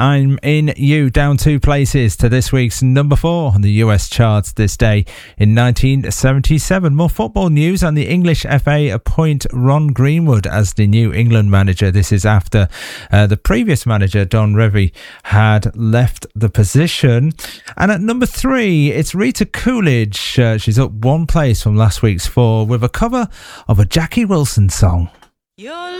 I'm In You, down 2 places to this week's number 4 on the US charts this day in 1977. More football news, and the English FA appoint Ron Greenwood as the new England manager. This is after the previous manager, Don Revie, had left the position. And at number 3, it's Rita Coolidge. She's up 1 place from last week's 4 with a cover of a Jackie Wilson song. Your